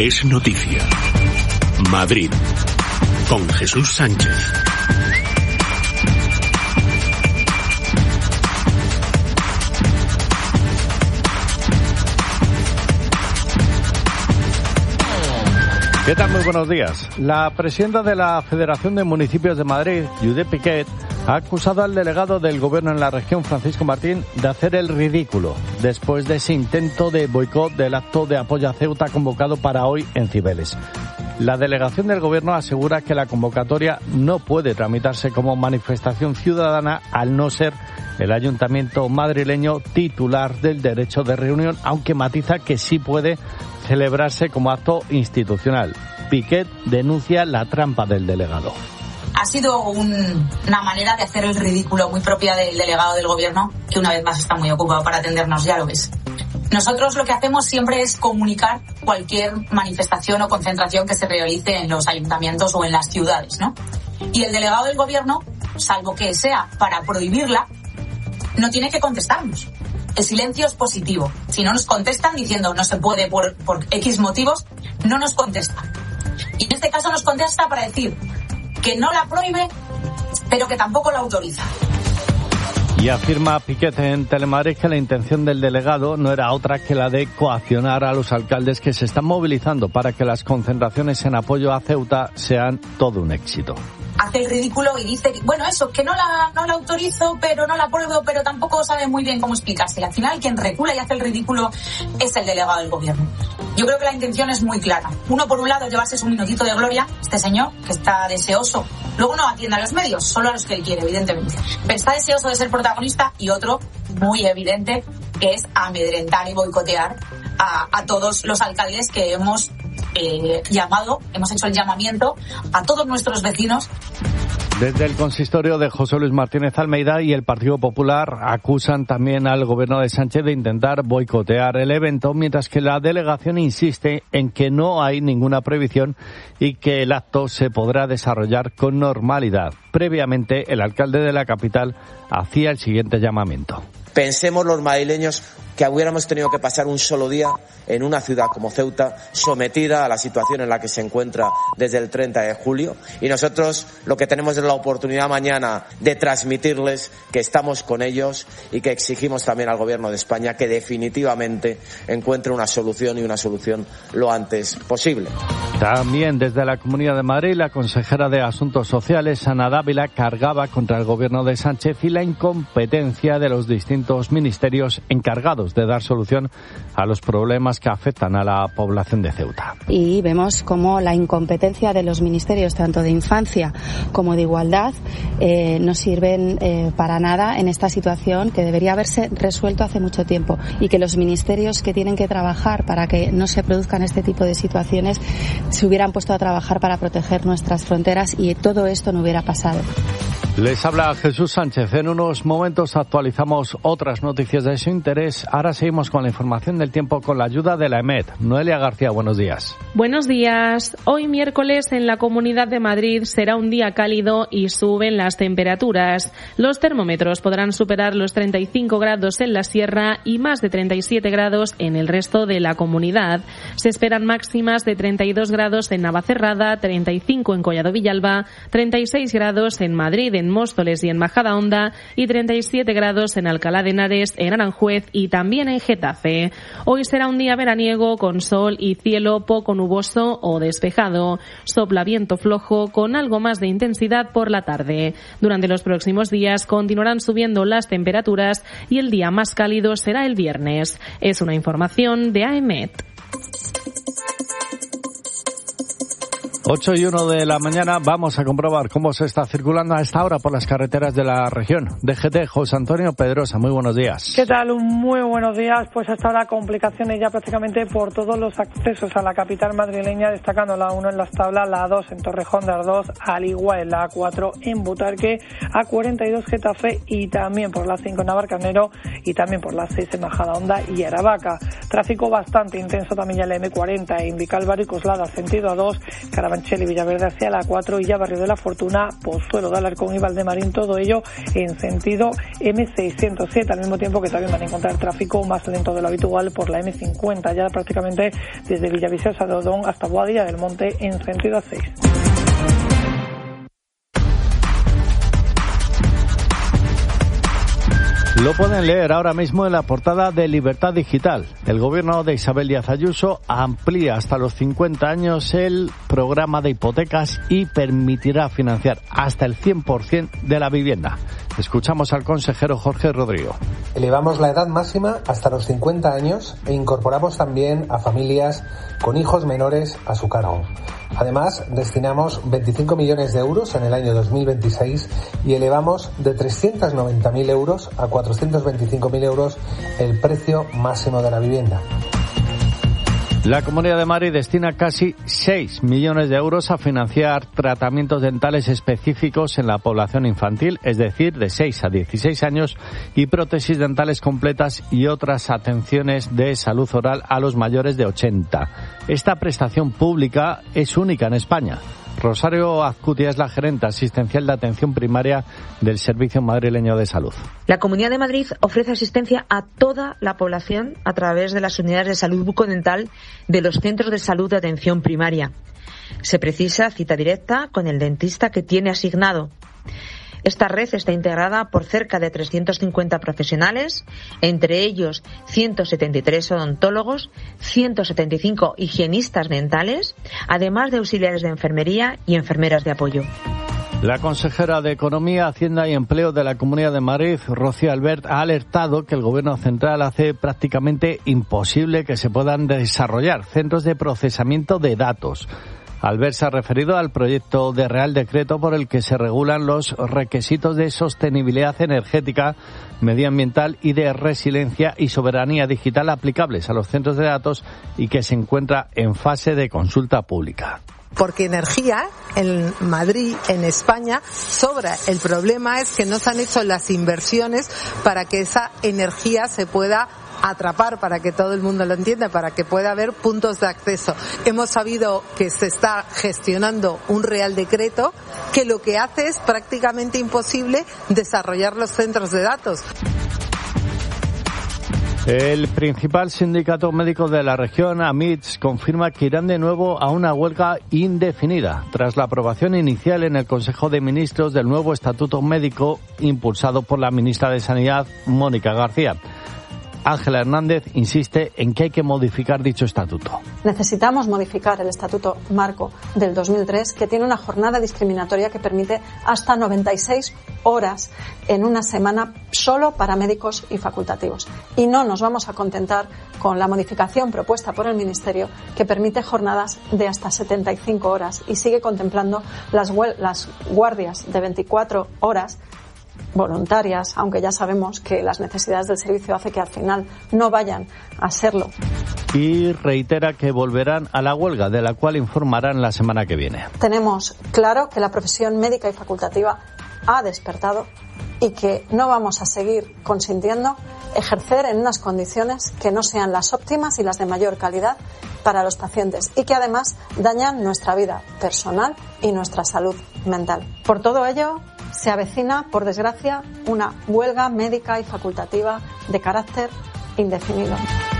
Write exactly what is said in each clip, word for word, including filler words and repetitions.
Es noticia. Madrid. Con Jesús Sánchez. ¿Qué tal? Muy buenos días. La presidenta de la Federación de Municipios de Madrid, Judith Piquet, ha acusado al delegado del Gobierno en la región, Francisco Martín, de hacer el ridículo después de ese intento de boicot del acto de apoyo a Ceuta convocado para hoy en Cibeles. La delegación del Gobierno asegura que la convocatoria no puede tramitarse como manifestación ciudadana al no ser el ayuntamiento madrileño titular del derecho de reunión, aunque matiza que sí puede celebrarse como acto institucional. Piquet denuncia la trampa del delegado. Ha sido un, una manera de hacer el ridículo muy propia del delegado del Gobierno, que una vez más está muy ocupado para atendernos, ya lo ves. Nosotros lo que hacemos siempre es comunicar cualquier manifestación o concentración que se realice en los ayuntamientos o en las ciudades, ¿no? Y el delegado del Gobierno, salvo que sea para prohibirla, no tiene que contestarnos. El silencio es positivo. Si no nos contestan diciendo no se puede por, por X motivos, no nos contestan. Y en este caso nos contesta para decir que no la prohíbe, pero que tampoco la autoriza. Y afirma Piquet en Telemadrid que la intención del delegado no era otra que la de coaccionar a los alcaldes que se están movilizando para que las concentraciones en apoyo a Ceuta sean todo un éxito. Hace el ridículo y dice, bueno, eso, que no la, no la autorizo, pero no la apruebo, pero tampoco sabe muy bien cómo explicarse. Y al final quien recula y hace el ridículo es el delegado del Gobierno. Yo creo que la intención es muy clara. Uno, por un lado, llevarse su minutito de gloria, este señor, que está deseoso. Luego no atiende a los medios, solo a los que él quiere, evidentemente. Pero está deseoso de ser protagonista. Y otro, muy evidente, que es amedrentar y boicotear a, a todos los alcaldes que hemos eh, llamado, hemos hecho el llamamiento a todos nuestros vecinos. Desde el consistorio de José Luis Martínez Almeida y el Partido Popular acusan también al gobierno de Sánchez de intentar boicotear el evento, mientras que la delegación insiste en que no hay ninguna prohibición y que el acto se podrá desarrollar con normalidad. Previamente, el alcalde de la capital hacía el siguiente llamamiento. Pensemos los madrileños que hubiéramos tenido que pasar un solo día en una ciudad como Ceuta, sometida a la situación en la que se encuentra desde el treinta de julio. Y nosotros lo que tenemos es la oportunidad mañana de transmitirles que estamos con ellos y que exigimos también al Gobierno de España que definitivamente encuentre una solución y una solución lo antes posible. También desde la Comunidad de Madrid, la consejera de Asuntos Sociales, Ana Dávila, cargaba contra el Gobierno de Sánchez y la incompetencia de los distintos ministerios encargados de dar solución a los problemas que afectan a la población de Ceuta. Y vemos cómo la incompetencia de los ministerios, tanto de Infancia como de Igualdad, eh, no sirven eh, para nada en esta situación que debería haberse resuelto hace mucho tiempo, y que los ministerios que tienen que trabajar para que no se produzcan este tipo de situaciones se hubieran puesto a trabajar para proteger nuestras fronteras y todo esto no hubiera pasado. Les habla Jesús Sánchez. En unos momentos actualizamos otras noticias de su interés. Ahora seguimos con la información del tiempo con la ayuda de la EMET. Noelia García, buenos días. Buenos días. Hoy miércoles en la Comunidad de Madrid será un día cálido y suben las temperaturas. Los termómetros podrán superar los treinta y cinco grados en la sierra y más de treinta y siete grados en el resto de la comunidad. Se esperan máximas de treinta y dos grados en Navacerrada, treinta y cinco en Collado Villalba, treinta y seis grados en Madrid, en Móstoles y en Majadahonda y treinta y siete grados en Alcalá de Henares, en Aranjuez y también en Getafe. Hoy será un día veraniego con sol y cielo poco nuboso o despejado. Sopla viento flojo con algo más de intensidad por la tarde. Durante los próximos días continuarán subiendo las temperaturas y el día más cálido será el viernes. Es una información de AEMET. ocho y uno de la mañana, vamos a comprobar cómo se está circulando a esta hora por las carreteras de la región. D G T, José Antonio Pedrosa, muy buenos días. ¿Qué tal? Muy buenos días. Pues hasta ahora complicaciones ya prácticamente por todos los accesos a la capital madrileña, destacando la uno en Las Tablas, la dos en Torrejón de Ardoz, al igual en la A cuatro en Butarque, A cuarenta y dos Getafe y también por la cinco en Navarcarnero y también por la seis en Majadahonda y Aravaca. Tráfico bastante intenso también ya en la M cuarenta en Vicálvaro y Coslada, sentido A dos, Caravaca Carabanchel y Villaverde hacia la cuatro y ya Barrio de la Fortuna, Pozuelo de Alarcón y Valdemarín, todo ello en sentido eme seiscientos siete, al mismo tiempo que también van a encontrar tráfico más lento de lo habitual por la eme cincuenta, ya prácticamente desde Villaviciosa de Odón hasta Boadilla del Monte en sentido A seis. Lo pueden leer ahora mismo en la portada de Libertad Digital. El gobierno de Isabel Díaz Ayuso amplía hasta los cincuenta años el programa de hipotecas y permitirá financiar hasta el cien por ciento de la vivienda. Escuchamos al consejero Jorge Rodrigo. Elevamos la edad máxima hasta los cincuenta años e incorporamos también a familias con hijos menores a su cargo. Además, destinamos veinticinco millones de euros en el año dos mil veintiséis y elevamos de trescientos noventa mil euros a cuatrocientos veinticinco mil euros el precio máximo de la vivienda. La Comunidad de Madrid destina casi seis millones de euros a financiar tratamientos dentales específicos en la población infantil, es decir, de seis a dieciséis años, y prótesis dentales completas y otras atenciones de salud oral a los mayores de ochenta. Esta prestación pública es única en España. Rosario Azcutia es la gerente asistencial de atención primaria del Servicio Madrileño de Salud. La Comunidad de Madrid ofrece asistencia a toda la población a través de las unidades de salud bucodental de los centros de salud de atención primaria. Se precisa cita directa con el dentista que tiene asignado. Esta red está integrada por cerca de trescientos cincuenta profesionales, entre ellos ciento setenta y tres odontólogos, ciento setenta y cinco higienistas dentales, además de auxiliares de enfermería y enfermeras de apoyo. La consejera de Economía, Hacienda y Empleo de la Comunidad de Madrid, Rocío Albert, ha alertado que el Gobierno central hace prácticamente imposible que se puedan desarrollar centros de procesamiento de datos. Albert se ha referido al proyecto de Real Decreto por el que se regulan los requisitos de sostenibilidad energética, medioambiental y de resiliencia y soberanía digital aplicables a los centros de datos y que se encuentra en fase de consulta pública. Porque energía en Madrid, en España, sobra. El problema es que no se han hecho las inversiones para que esa energía se pueda atrapar, para que todo el mundo lo entienda, para que pueda haber puntos de acceso. Hemos sabido que se está gestionando un Real Decreto que lo que hace es prácticamente imposible desarrollar los centros de datos. El principal sindicato médico de la región, AMITS, confirma que irán de nuevo a una huelga indefinida tras la aprobación inicial en el Consejo de Ministros del nuevo Estatuto Médico impulsado por la ministra de Sanidad, Mónica García. Ángela Hernández insiste en que hay que modificar dicho estatuto. Necesitamos modificar el Estatuto Marco del dos mil tres, que tiene una jornada discriminatoria que permite hasta noventa y seis horas en una semana solo para médicos y facultativos. Y no nos vamos a contentar con la modificación propuesta por el Ministerio, que permite jornadas de hasta setenta y cinco horas y sigue contemplando las, las guardias de veinticuatro horas voluntarias, aunque ya sabemos que las necesidades del servicio hace que al final no vayan a serlo. Y reitera que volverán a la huelga, de la cual informarán la semana que viene. Tenemos claro que la profesión médica y facultativa ha despertado y que no vamos a seguir consintiendo ejercer en unas condiciones que no sean las óptimas y las de mayor calidad para los pacientes y que además dañan nuestra vida personal y nuestra salud mental. Por todo ello, se avecina, por desgracia, una huelga médica y facultativa de carácter indefinido.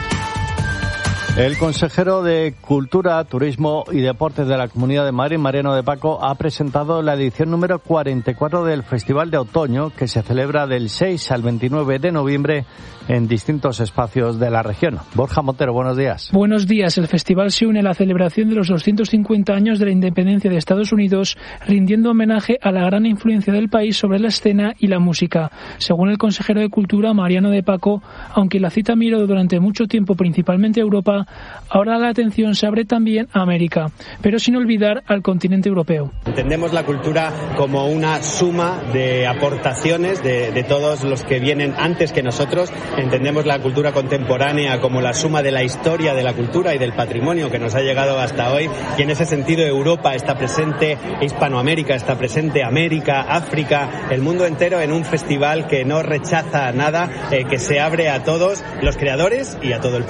El consejero de Cultura, Turismo y Deportes de la Comunidad de Madrid, Mariano de Paco, ha presentado la edición número cuarenta y cuatro del Festival de Otoño, que se celebra del seis al veintinueve de noviembre en distintos espacios de la región. Borja Montero, buenos días. Buenos días. El festival se une a la celebración de los doscientos cincuenta años de la independencia de Estados Unidos, rindiendo homenaje a la gran influencia del país sobre la escena y la música. Según el consejero de Cultura, Mariano de Paco, aunque la cita miró durante mucho tiempo principalmente a Europa, ahora la atención se abre también a América, pero sin olvidar al continente europeo. Entendemos la cultura como una suma de aportaciones de, de todos los que vienen antes que nosotros. Entendemos la cultura contemporánea como la suma de la historia de la cultura y del patrimonio que nos ha llegado hasta hoy, y en ese sentido Europa está presente, Hispanoamérica está presente, América, África, el mundo entero en un festival que no rechaza nada, eh, que se abre a todos los creadores y a todo el público.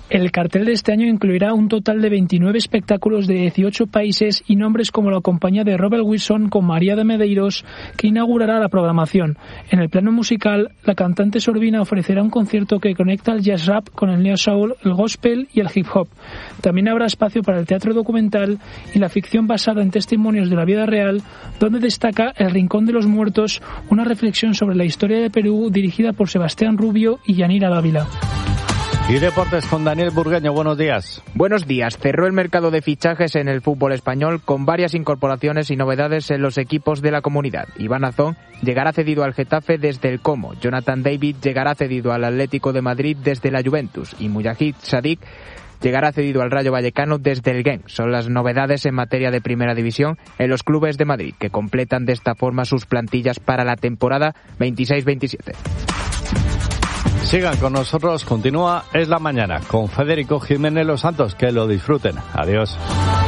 El cartel de este año incluirá un total de veintinueve espectáculos de dieciocho países y nombres como la compañía de Robert Wilson con María de Medeiros, que inaugurará la programación. En el plano musical, la cantante sorbina ofrecerá un concierto que conecta el jazz rap con el neo soul, el gospel y el hip hop. También habrá espacio para el teatro documental y la ficción basada en testimonios de la vida real, donde destaca El Rincón de los Muertos, una reflexión sobre la historia de Perú dirigida por Sebastián Rubio y Yanira Dávila. Y deportes con Daniel Burgueño, buenos días. Buenos días. Cerró el mercado de fichajes en el fútbol español con varias incorporaciones y novedades en los equipos de la comunidad. Iván Azón llegará cedido al Getafe desde el Como. Jonathan David llegará cedido al Atlético de Madrid desde la Juventus. Y Mujahid Sadik llegará cedido al Rayo Vallecano desde el Genk. Son las novedades en materia de primera división en los clubes de Madrid, que completan de esta forma sus plantillas para la temporada veintiséis veintisiete. Sigan con nosotros, continúa Es la Mañana con Federico Jiménez Los Santos. Que lo disfruten. Adiós.